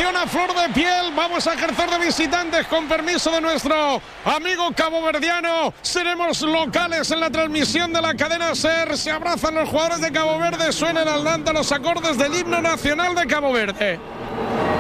afición a flor de piel. Vamos a ejercer de visitantes con permiso de nuestro amigo caboverdiano. Seremos locales en la transmisión de la cadena SER. Se abrazan los jugadores de Cabo Verde. Suenan al Dante los acordes del himno nacional de Cabo Verde.